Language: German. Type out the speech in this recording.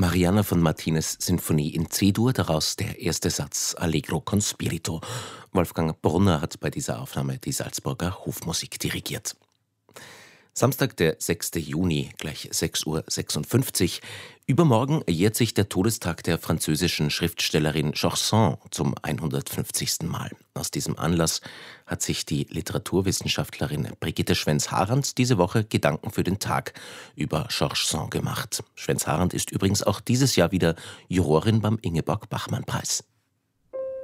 Marianna von Martinez Sinfonie in C-Dur, daraus der erste Satz Allegro con spirito. Wolfgang Brunner hat bei dieser Aufnahme die Salzburger Hofmusik dirigiert. Samstag, der 6. Juni, gleich 6:56 Uhr. Übermorgen jährt sich der Todestag der französischen Schriftstellerin Georges Sand zum 150. Mal. Aus diesem Anlass hat sich die Literaturwissenschaftlerin Brigitte Schwenz-Harand diese Woche Gedanken für den Tag über Georges Sand gemacht. Schwenz-Harand ist übrigens auch dieses Jahr wieder Jurorin beim Ingeborg-Bachmann-Preis.